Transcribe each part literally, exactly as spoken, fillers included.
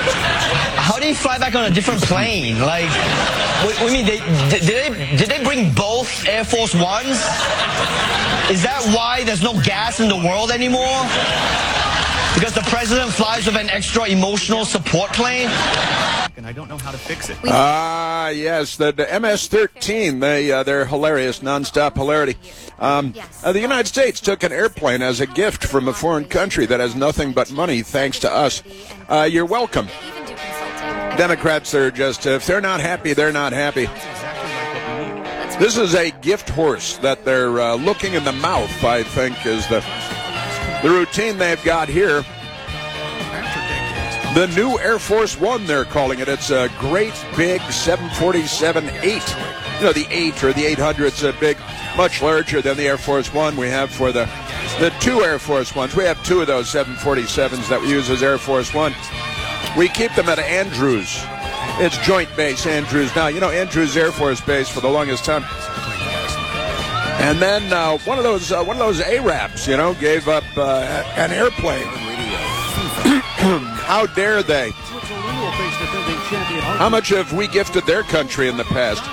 How did he fly back on a different plane? Like, what, what do you mean? They, did, they, did they bring both Air Force Ones? Is that why there's no gas in the world anymore? Because the president flies with an extra emotional support plane? And I don't know how to fix it. Ah, uh, yes, the, the M S thirteen, they, uh, they're hilarious, nonstop hilarity. Um, uh, the United States took an airplane as a gift from a foreign country that has nothing but money, thanks to us. Uh, you're welcome. Democrats are just, if they're not happy, they're not happy. This is a gift horse that they're uh, looking in the mouth, I think, is the, the routine they've got here. The new Air Force One, they're calling it. It's a great big seven forty-seven eight. You know, the eight or the eight hundred's a big, much larger than the Air Force One we have for the, the two Air Force Ones. We have two of those seven forty-sevens that we use as Air Force One. We keep them at Andrews. It's Joint Base Andrews now. You know, Andrews Air Force Base for the longest time. And then uh, one of those uh, one of those Arabs, you know, gave up uh, an airplane. How dare they? How much have we gifted their country in the past?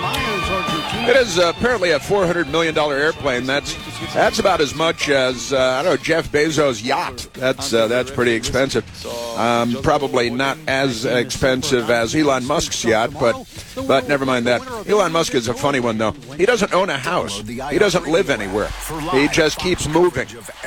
It is uh, apparently a four hundred million dollars airplane. That's that's about as much as, uh, I don't know, Jeff Bezos' yacht. That's uh, that's pretty expensive. Um, probably not as expensive as Elon Musk's yacht, but but never mind that. Elon Musk is a funny one, though. He doesn't own a house. He doesn't live anywhere. He just keeps moving.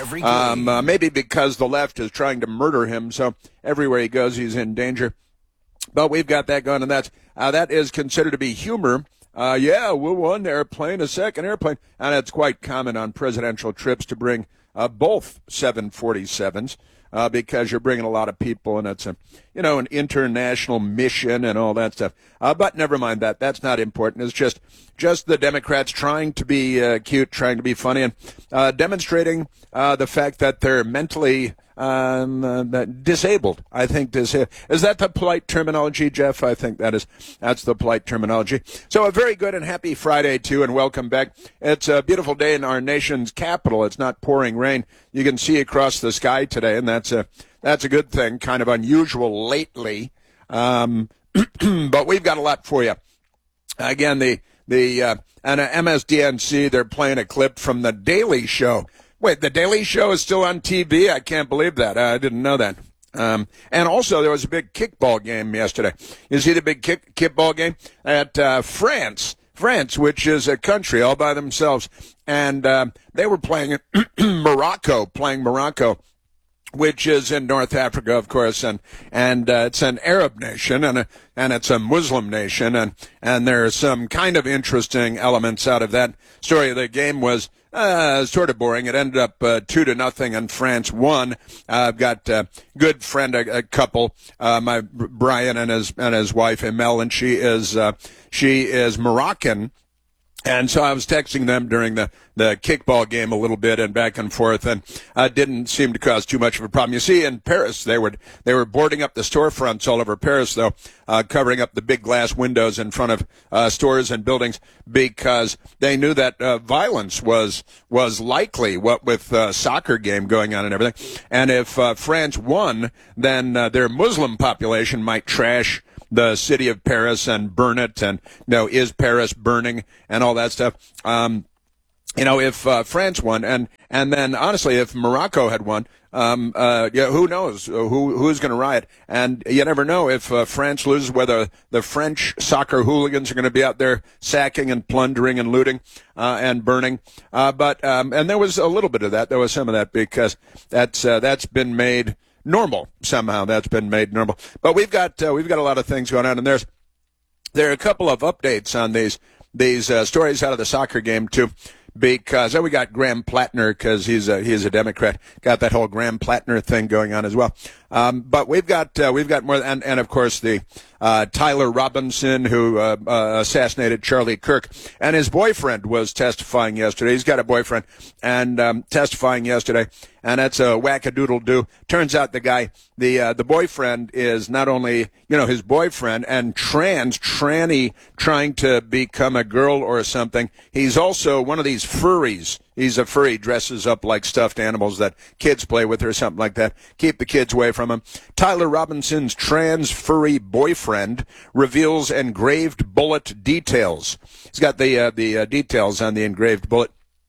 Um, uh, maybe because the left is trying to murder him, so everywhere he goes, he's in danger. But we've got that going, and that's, uh, that is considered to be humor. Uh, yeah, we'll one airplane, a second airplane. And it's quite common on presidential trips to bring uh, both seven forty-sevens uh, because you're bringing a lot of people, and it's a, you know, an international mission and all that stuff. Uh, but never mind that. That's not important. It's just just the Democrats trying to be uh, cute, trying to be funny, and uh, demonstrating uh, the fact that they're mentally Um, uh, disabled. I think this is that the polite terminology, Jeff? I think that is that's the polite terminology. So a very good and happy Friday too, and welcome back. It's a beautiful day in our nation's capital. It's not pouring rain. You can see across the sky today, and that's a that's a good thing. Kind of unusual lately, um, but we've got a lot for you. Again, the the uh, and uh, M S D N C, they're playing a clip from The Daily Show. Wait, The Daily Show is still on T V? I can't believe that. I didn't know that. Um, and also, there was a big kickball game yesterday. You see the big kick, kickball game? At uh, France, France, which is a country all by themselves. And uh, they were playing Morocco, playing Morocco, which is in North Africa, of course, and and uh, it's an Arab nation, and a, and it's a Muslim nation, and and there are some kind of interesting elements out of that story. The game was uh, sort of boring. It ended up uh, two to nothing, and France won. Uh, I've got a good friend, a, a couple, uh, my Brian and his and his wife Emel, and she is uh, she is Moroccan. And so I was texting them during the, the kickball game a little bit and back and forth, and uh, didn't seem to cause too much of a problem. You see, in Paris, they were they were boarding up the storefronts all over Paris, though, uh, covering up the big glass windows in front of uh, stores and buildings because they knew that uh, violence was was likely. What with uh, soccer game going on and everything, and if uh, France won, then uh, their Muslim population might trash the city of Paris and burn it, and you know, is Paris burning and all that stuff. Um, you know, if uh, France won, and and then honestly, if Morocco had won, um, uh, yeah, who knows who who's going to riot? And you never know if uh, France loses, whether the French soccer hooligans are going to be out there sacking and plundering and looting uh, and burning. Uh, but um, and there was a little bit of that. There was some of that because that's uh, that's been made normal somehow. That's been made normal. But we've got uh, we've got a lot of things going on, and there's there are a couple of updates on these these uh, stories out of the soccer game too. Because oh, we got Graham Plattner because he's a he's a Democrat. Got that whole Graham Plattner thing going on as well. Um, but we've got uh, we've got more, and, and of course the uh, Tyler Robinson who uh, uh, assassinated Charlie Kirk, and his boyfriend was testifying yesterday. He's got a boyfriend and um, testifying yesterday, and that's a wackadoodle-doo. Turns out the guy, the uh, the boyfriend is not only you know his boyfriend and trans tranny trying to become a girl or something. He's also one of these these furries. He's a furry, dresses up like stuffed animals that kids play with or something like that. Keep the kids away from him. Tyler Robinson's trans furry boyfriend reveals engraved bullet details. He's got the uh, the uh, details on the engraved bullet.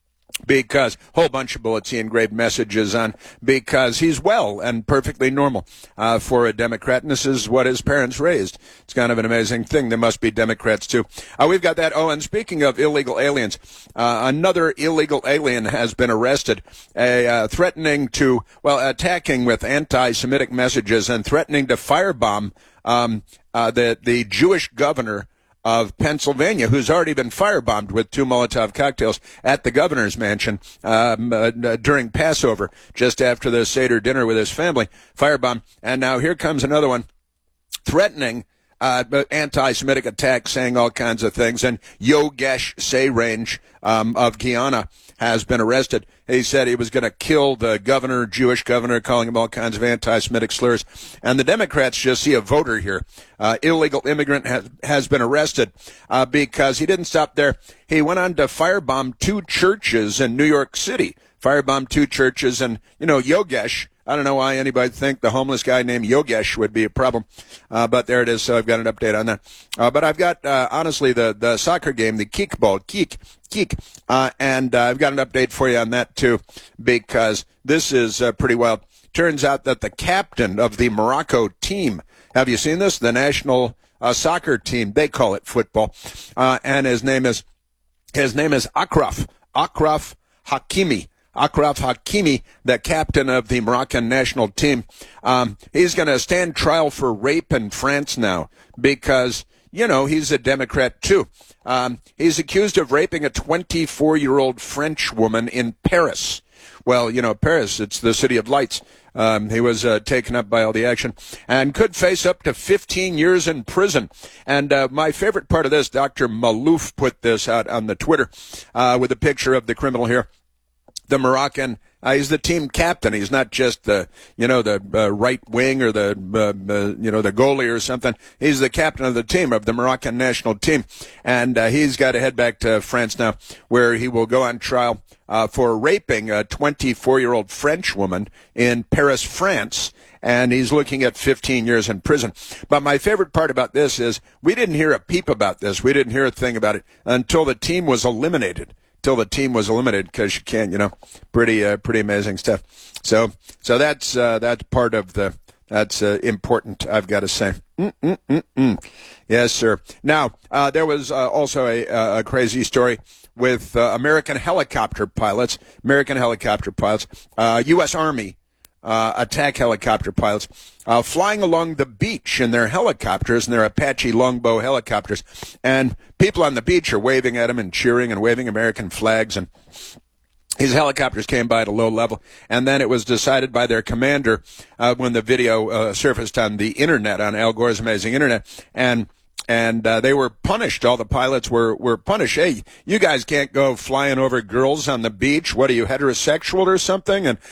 Because a whole bunch of bullets he engraved messages on, because he's well and perfectly normal uh, for a Democrat, and this is what his parents raised. It's kind of an amazing thing. There must be Democrats too. Uh, we've got that. Oh, and speaking of illegal aliens, uh, another illegal alien has been arrested, a, uh, threatening to, well, attacking with anti-Semitic messages and threatening to firebomb um, uh, the the Jewish governor of Pennsylvania, who's already been firebombed with two Molotov cocktails at the governor's mansion um, uh, during Passover, just after the Seder dinner with his family, firebomb. And now here comes another one threatening uh, anti-Semitic attack, saying all kinds of things. And Yogesh Seyrange um, of Guyana has been arrested. He said he was going to kill the governor, Jewish governor, calling him all kinds of anti-Semitic slurs. And the Democrats just see a voter here. Uh, illegal immigrant has, has been arrested uh, because he didn't stop there. He went on to firebomb two churches in New York City. Firebomb two churches, and, you know, Yogesh, I don't know why anybody think the homeless guy named Yogesh would be a problem, uh, but there it is. So I've got an update on that. Uh, but I've got, uh, honestly, the, the soccer game, the kickball, kick, kick, uh, and uh, I've got an update for you on that, too, because this is uh, pretty wild. Turns out that the captain of the Morocco team, have you seen this? The national uh, soccer team, they call it football, uh, and his name is, his name is Achraf, Achraf Hakimi. Achraf Hakimi, the captain of the Moroccan national team, um, he's going to stand trial for rape in France now because, you know, he's a Democrat too. Um, he's accused of raping a twenty-four-year-old French woman in Paris. Well, you know, Paris, it's the city of lights. Um, he was uh, taken up by all the action and could face up to fifteen years in prison. And uh, my favorite part of this, Doctor Malouf put this out on the Twitter uh, with a picture of the criminal here. The Moroccan, uh, he's the team captain. He's not just the, you know, the uh, right wing or the, uh, uh, you know, the goalie or something. He's the captain of the team, of the Moroccan national team. And uh, he's got to head back to France now, where he will go on trial uh, for raping a twenty-four-year-old French woman in Paris, France. And he's looking at fifteen years in prison. But my favorite part about this is we didn't hear a peep about this. We didn't hear a thing about it until the team was eliminated. Till the team was eliminated, because you can't, you know, pretty, uh, pretty amazing stuff. So, so that's uh, that's part of the that's uh, important. I've got to say, Mm-mm-mm-mm. Yes, sir. Now, uh, there was uh, also a, a crazy story with uh, American helicopter pilots. American helicopter pilots, uh, U S Army uh, attack helicopter pilots, uh, flying along the beach in their helicopters, in their Apache Longbow helicopters. And people on the beach are waving at them and cheering and waving American flags. And these helicopters came by at a low level. And then it was decided by their commander uh, when the video uh, surfaced on the Internet, on Al Gore's Amazing Internet. And And uh, they were punished. All the pilots were, were punished. Hey, you guys can't go flying over girls on the beach. What are you, heterosexual or something? And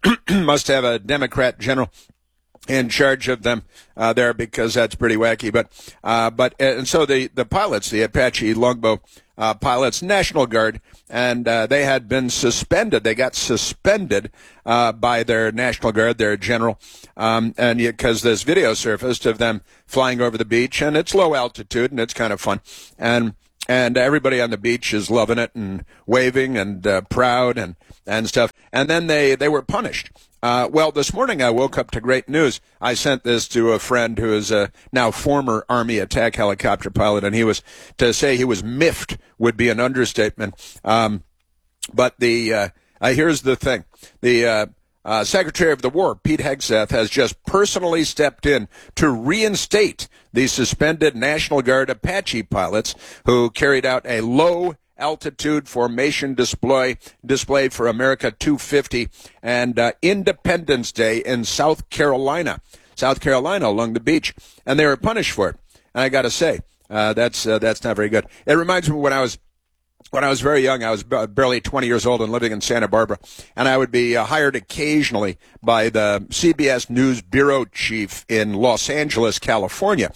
must have a Democrat general in charge of them uh, there, because that's pretty wacky. But uh, but and so the, the pilots, the Apache Longbow uh, pilots, National Guard, and uh, they had been suspended. They got suspended uh, by their National Guard, their general, um, and because this video surfaced of them flying over the beach, and it's low altitude, and it's kind of fun, and and everybody on the beach is loving it and waving and uh, proud and and stuff, and then they they were punished. Uh, well, this morning I woke up to great news. I sent this to a friend who is a now former Army attack helicopter pilot, and he was, to say he was miffed would be an understatement. Um, but the uh, uh, here's the thing. The uh, uh, Secretary of the War, Pete Hegseth, has just personally stepped in to reinstate the suspended National Guard Apache pilots who carried out a low altitude formation display display for America two fifty and uh, Independence Day in South Carolina, South Carolina along the beach, and they were punished for it. And I got to say, uh, that's uh, that's not very good. It reminds me when I was when I was very young. I was b- barely twenty years old and living in Santa Barbara, and I would be uh, hired occasionally by the C B S News bureau chief in Los Angeles, California.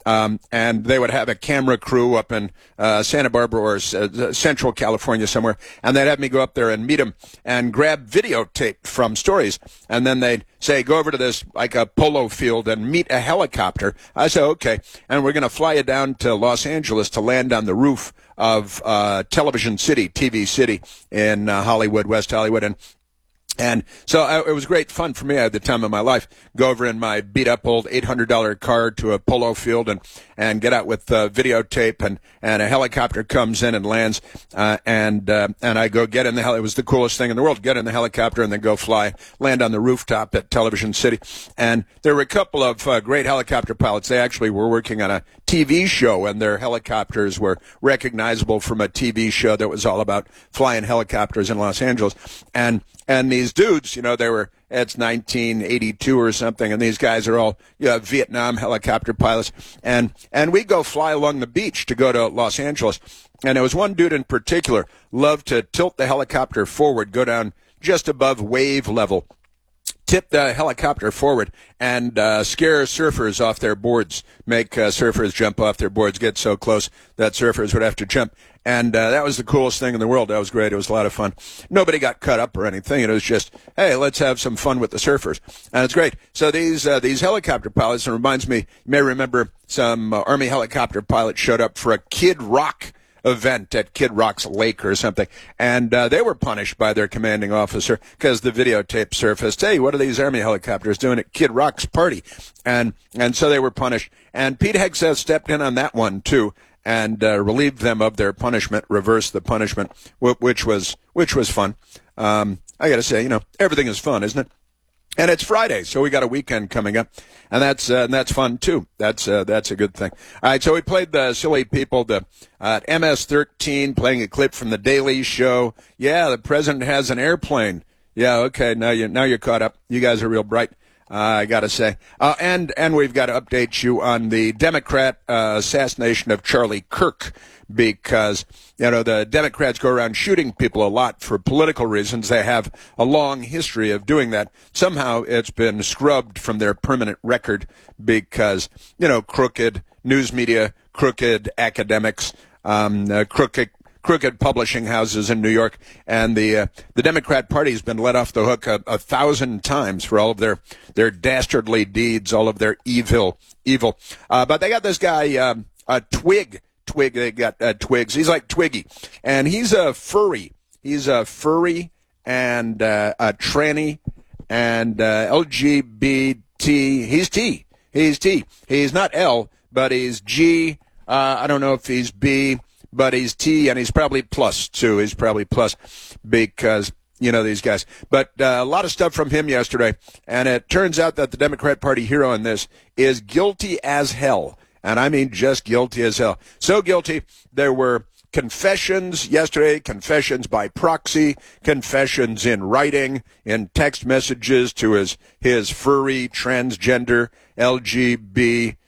Um, and they would have a camera crew up in uh, Santa Barbara or uh, Central California somewhere, and they'd have me go up there and meet them and grab videotape from stories, and then they'd say, go over to this, like a polo field, and meet a helicopter. I said, okay, and we're going to fly you down to Los Angeles to land on the roof of uh, Television City, T V City in uh, Hollywood, West Hollywood, and And so uh, it was great fun for me. I had the time of my life. Go over in my beat-up old eight hundred dollars car to a polo field and, and get out with uh, videotape, and, and a helicopter comes in and lands, uh, and uh, and I go get in the heli. It was the coolest thing in the world. Get in the helicopter and then go fly, land on the rooftop at Television City. And there were a couple of uh, great helicopter pilots. They actually were working on a T V show, and their helicopters were recognizable from a T V show that was all about flying helicopters in Los Angeles. And And these dudes, you know, they were, it's nineteen eighty-two or something, and these guys are all, you know, Vietnam helicopter pilots. And, and we go fly along the beach to go to Los Angeles. And there was one dude in particular, loved to tilt the helicopter forward, go down just above wave level, tip the helicopter forward, and uh, scare surfers off their boards, make uh, surfers jump off their boards, get so close that surfers would have to jump. And uh, that was the coolest thing in the world. That was great. It was a lot of fun. Nobody got cut up or anything. It was just, hey, let's have some fun with the surfers. And it's great. So these uh, these helicopter pilots, it reminds me, you may remember some uh, Army helicopter pilot showed up for a Kid Rock event at Kid Rock's lake or something, and uh, they were punished by their commanding officer because the videotape surfaced. Hey, what are these Army helicopters doing at Kid Rock's party? And and so they were punished. And Pete Hegseth stepped in on that one too, and uh, relieved them of their punishment, reversed the punishment, which was which was fun. Um, I got to say, you know, everything is fun, isn't it? And it's Friday, so we got a weekend coming up, and that's uh, and that's fun too. That's uh, that's a good thing. All right, so we played the Silly People, the uh, M S thirteen, playing a clip from the Daily Show. Yeah, the president has an airplane. Yeah, okay, now you now you're caught up. You guys are real bright. Uh, I got to say. Uh, and, and we've got to update you on the Democrat uh, assassination of Charlie Kirk, because, you know, the Democrats go around shooting people a lot for political reasons. They have a long history of doing that. Somehow it's been scrubbed from their permanent record because, you know, crooked news media, crooked academics, um, uh, crooked crooked publishing houses in New York, and the uh, the Democrat Party has been let off the hook a, a thousand times for all of their their dastardly deeds, all of their evil evil. Uh, but they got this guy, um, a Twig, Twig. They got uh, Twigs. He's like Twiggy, and he's a furry. He's a furry and uh, a tranny and uh, L G B T. He's T. He's T. He's not L, but he's G. Uh, I don't know if he's B. But he's T, and he's probably plus, too. He's probably plus because, you know, these guys. But uh, a lot of stuff from him yesterday, and it turns out that the Democrat Party hero in this is guilty as hell, and I mean just guilty as hell. So guilty, there were confessions yesterday, confessions by proxy, confessions in writing, in text messages to his, his furry, transgender, L G B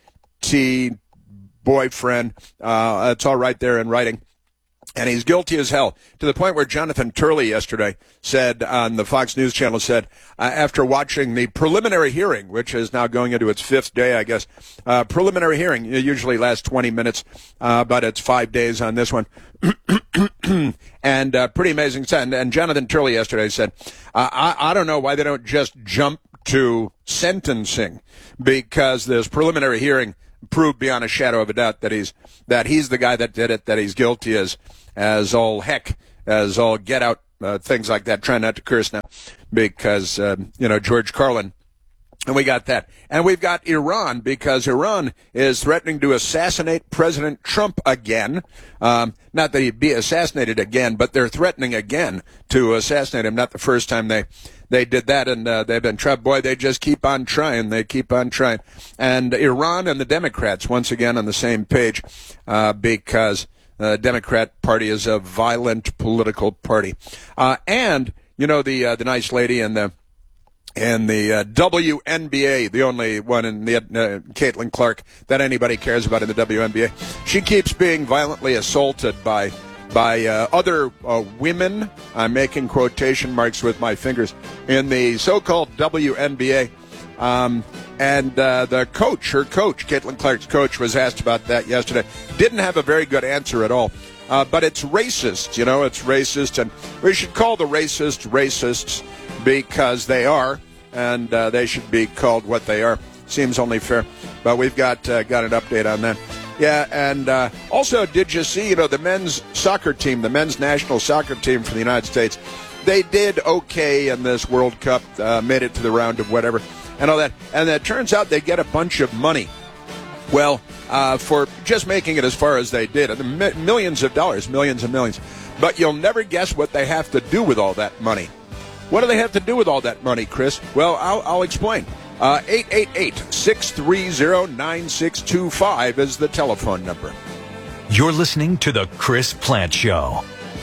T boyfriend. Uh, it's all right there in writing. And he's guilty as hell, to the point where Jonathan Turley yesterday said on the Fox News Channel, said, uh, after watching the preliminary hearing, which is now going into its fifth day, I guess, uh, preliminary hearing usually lasts twenty minutes, uh, but it's five days on this one. and uh, pretty amazing. And, and Jonathan Turley yesterday said, uh, I, I don't know why they don't just jump to sentencing, because this preliminary hearing proved beyond a shadow of a doubt that he's that he's the guy that did it, that he's guilty as as all heck, as all get out, uh, things like that. Try not to curse now, because uh, you know, George Carlin. And we got that. And we've got Iran, because Iran is threatening to assassinate President Trump again. Um, not that he'd be assassinated again, but they're threatening again to assassinate him. Not the first time they they did that, and uh, they've been trying. Boy, they just keep on trying. They keep on trying. And Iran and the Democrats, once again, on the same page, uh, because the Democrat Party is a violent political party. Uh, and, you know, the uh, the nice lady in the And the uh, W N B A, the only one in the uh, Caitlin Clark that anybody cares about in the W N B A, she keeps being violently assaulted by by uh, other uh, women. I'm making quotation marks with my fingers in the so-called W N B A. Um, and uh, the coach, her coach, Caitlin Clark's coach, was asked about that yesterday. Didn't have a very good answer at all. Uh, but it's racist, you know, it's racist. And we should call the racists racists because they are, and uh, they should be called what they are. Seems only fair. But we've got uh, got an update on that. Yeah, and uh, also, did you see, you know, the men's soccer team, the men's national soccer team for the United States, they did okay in this World Cup, uh, made it to the round of whatever, and all that. And it turns out they get a bunch of money. Well, uh, for just making it as far as they did, and the millions of dollars, millions and millions. But you'll never guess what they have to do with all that money. What do they have to do with all that money, Chris? Well, I'll, I'll explain. Uh, eight eight eight, six three zero, nine six two five is the telephone number. You're listening to The Chris Plante Show.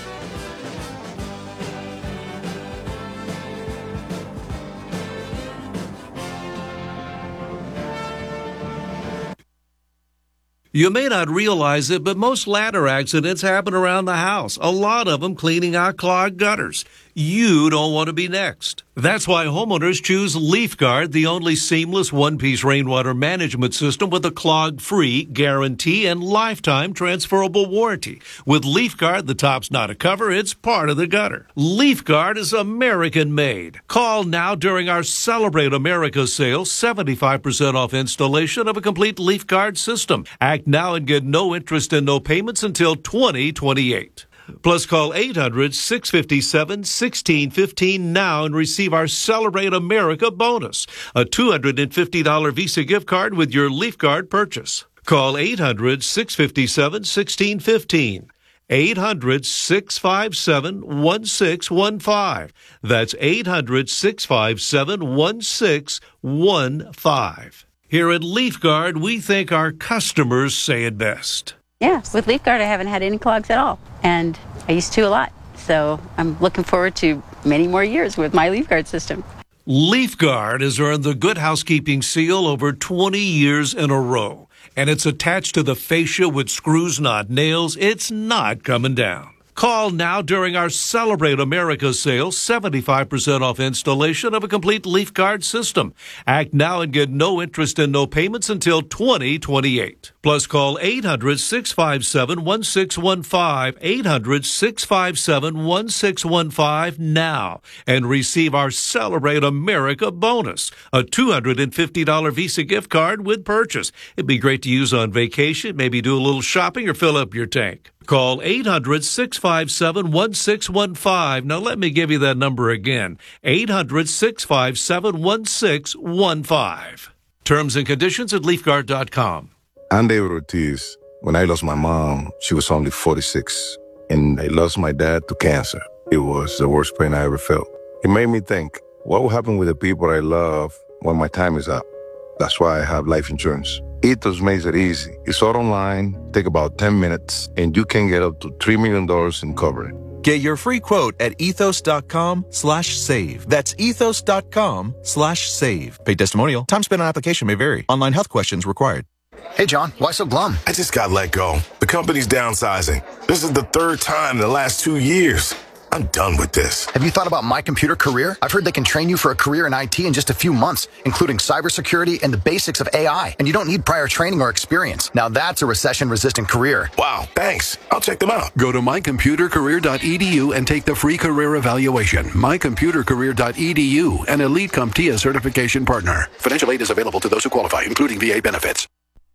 You may not realize it, but most ladder accidents happen around the house, a lot of them cleaning out clogged gutters. You don't want to be next. That's why homeowners choose LeafGuard, the only seamless one-piece rainwater management system with a clog-free guarantee and lifetime transferable warranty. With LeafGuard, the top's not a cover, it's part of the gutter. LeafGuard is American-made. Call now during our Celebrate America sale, seventy-five percent off installation of a complete LeafGuard system. Act now and get no interest and no payments until twenty twenty-eight. Plus, call eight hundred, six five seven, one six one five now and receive our Celebrate America bonus, a two hundred fifty dollars Visa gift card with your LeafGuard purchase. Call eight hundred, six five seven, one six one five. eight hundred, six five seven, one six one five. That's eight hundred, six five seven, one six one five. Here at LeafGuard, we think our customers say it best. Yeah, with LeafGuard, I haven't had any clogs at all, and I used to a lot. So I'm looking forward to many more years with my LeafGuard system. LeafGuard has earned the Good Housekeeping seal over twenty years in a row, and it's attached to the fascia with screws, not nails. It's not coming down. Call now during our Celebrate America sale, seventy-five percent off installation of a complete LeafGuard system. Act now and get no interest and no payments until twenty twenty-eight. Plus, call eight hundred, six five seven, one six one five, eight hundred, six five seven, one six one five now and receive our Celebrate America bonus, a two hundred fifty dollars Visa gift card with purchase. It'd be great to use on vacation, maybe do a little shopping or fill up your tank. Call eight hundred, six five seven, one six one five. Now, let me give you that number again, eight hundred, six five seven, one six one five. Terms and conditions at leaf guard dot com. I'm David Ortiz. When I lost my mom, she was only forty-six, and I lost my dad to cancer. It was the worst pain I ever felt. It made me think, what will happen with the people I love when my time is up? That's why I have life insurance. Ethos makes it easy. It's all online, take about ten minutes, and you can get up to three million dollars in coverage. Get your free quote at ethos.com slash save. That's ethos.com slash save. Paid testimonial. Time spent on application may vary. Online health questions required. Hey, John, why so glum? I just got let go. The company's downsizing. This is the third time in the last two years. I'm done with this. Have you thought about My Computer Career? I've heard they can train you for a career in I T in just a few months, including cybersecurity and the basics of A I. And you don't need prior training or experience. Now that's a recession-resistant career. Wow, thanks. I'll check them out. Go to my computer career dot e d u and take the free career evaluation. my computer career dot e d u, an Elite CompTIA certification partner. Financial aid is available to those who qualify, including V A benefits.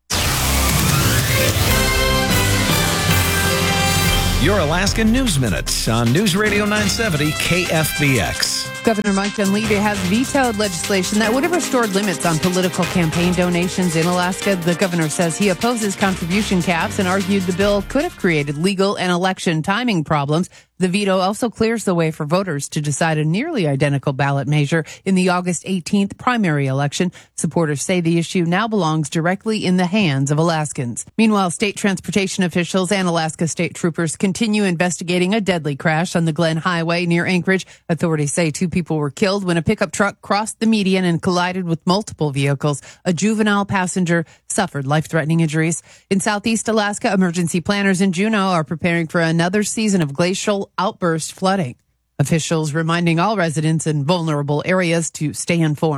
Your Alaska News Minute on News Radio nine seventy K F B X. Governor Mike Dunleavy has vetoed legislation that would have restored limits on political campaign donations in Alaska. The governor says he opposes contribution caps and argued the bill could have created legal and election timing problems. The veto also clears the way for voters to decide a nearly identical ballot measure in the August eighteenth primary election. Supporters say the issue now belongs directly in the hands of Alaskans. Meanwhile, state transportation officials and Alaska state troopers continue investigating a deadly crash on the Glen Highway near Anchorage. Authorities say two people were killed when a pickup truck crossed the median and collided with multiple vehicles. A juvenile passenger suffered life-threatening injuries. In southeast Alaska, emergency planners in Juneau are preparing for another season of glacial outburst flooding. Officials reminding all residents in vulnerable areas to stay informed.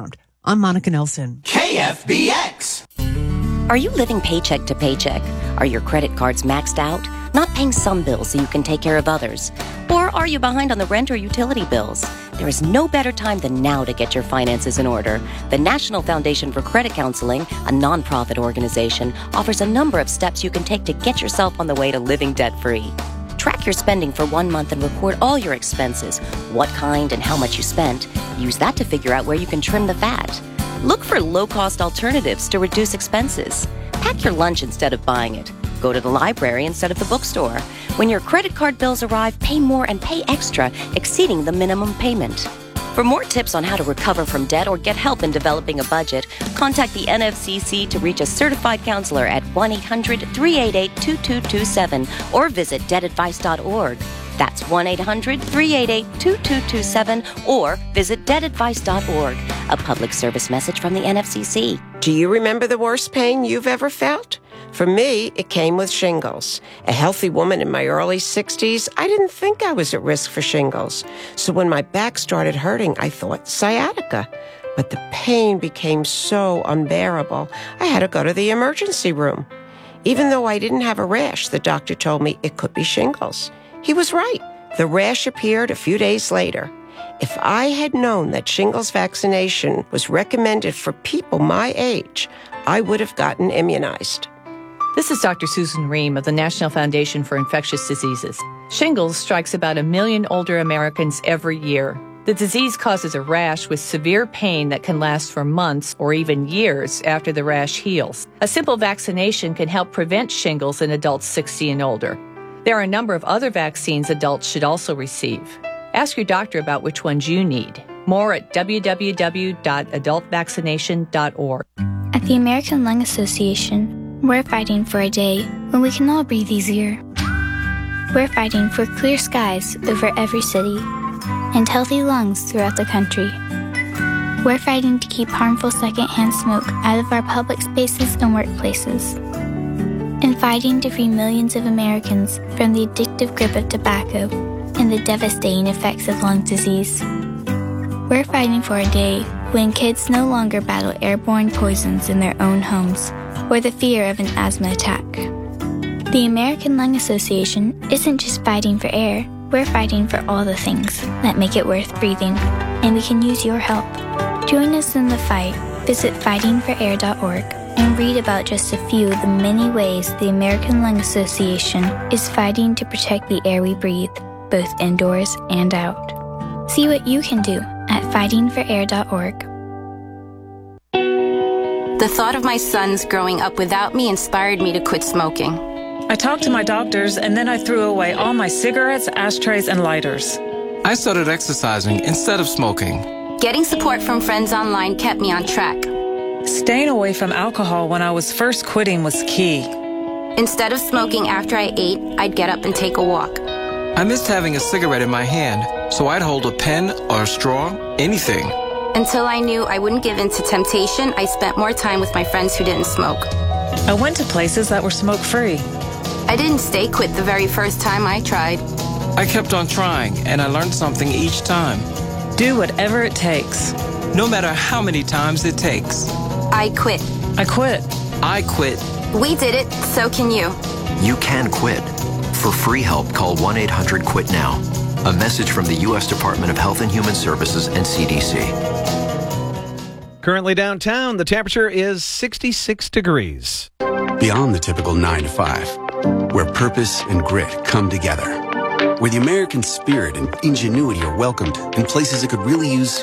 I'm Monica Nelson. K F B X. Are you living paycheck to paycheck? Are your credit cards maxed out? Not paying some bills so you can take care of others? Or are you behind on the rent or utility bills? There is no better time than now to get your finances in order. The National Foundation for Credit Counseling, a nonprofit organization, offers a number of steps you can take to get yourself on the way to living debt-free. Track your spending for one month and record all your expenses, what kind and how much you spent. Use that to figure out where you can trim the fat. Look for low-cost alternatives to reduce expenses. Pack your lunch instead of buying it. Go to the library instead of the bookstore. When your credit card bills arrive, pay more and pay extra, exceeding the minimum payment. For more tips on how to recover from debt or get help in developing a budget, contact the N F C C to reach a certified counselor at one eight hundred, three eight eight, two two two seven or visit debt advice dot org. That's one eight hundred, three eight eight, two two two seven or visit debt advice dot org. A public service message from the N F C C. Do you remember the worst pain you've ever felt? For me, it came with shingles. A healthy woman in my early sixties, I didn't think I was at risk for shingles. So when my back started hurting, I thought sciatica. But the pain became so unbearable, I had to go to the emergency room. Even though I didn't have a rash, the doctor told me it could be shingles. He was right. The rash appeared a few days later. If I had known that shingles vaccination was recommended for people my age, I would have gotten immunized. This is Doctor Susan Ream of the National Foundation for Infectious Diseases. Shingles strikes about a million older Americans every year. The disease causes a rash with severe pain that can last for months or even years after the rash heals. A simple vaccination can help prevent shingles in adults sixty and older. There are a number of other vaccines adults should also receive. Ask your doctor about which ones you need. More at w w w dot adult vaccination dot org. At the American Lung Association, we're fighting for a day when we can all breathe easier. We're fighting for clear skies over every city and healthy lungs throughout the country. We're fighting to keep harmful secondhand smoke out of our public spaces and workplaces. And fighting to free millions of Americans from the addictive grip of tobacco and the devastating effects of lung disease. We're fighting for a day when kids no longer battle airborne poisons in their own homes or the fear of an asthma attack. The American Lung Association isn't just fighting for air, we're fighting for all the things that make it worth breathing, and we can use your help. Join us in the fight. Visit fighting for air dot org and read about just a few of the many ways the American Lung Association is fighting to protect the air we breathe, both indoors and out. See what you can do at fighting for air dot org. The thought of my sons growing up without me inspired me to quit smoking. I talked to my doctors, and then I threw away all my cigarettes, ashtrays, and lighters. I started exercising instead of smoking. Getting support from friends online kept me on track. Staying away from alcohol when I was first quitting was key. Instead of smoking after I ate, I'd get up and take a walk. I missed having a cigarette in my hand, so I'd hold a pen or a straw, anything. Until I knew I wouldn't give in to temptation, I spent more time with my friends who didn't smoke. I went to places that were smoke-free. I didn't stay quit the very first time I tried. I kept on trying, and I learned something each time. Do whatever it takes. No matter how many times it takes. I quit. I quit. I quit. We did it, so can you. You can quit. For free help, call one eight hundred quit now. A message from the U S Department of Health and Human Services and C D C. Currently downtown, the temperature is sixty-six degrees. Beyond the typical nine to five, where purpose and grit come together, where the American spirit and ingenuity are welcomed in places that could really use